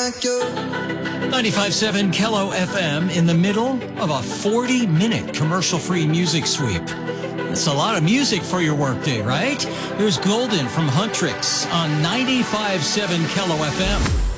95.7 Kello FM in the middle of a 40-minute commercial-free music sweep. That's a lot of music for your workday, right? Here's Golden from Huntrix on 95.7 Kello FM.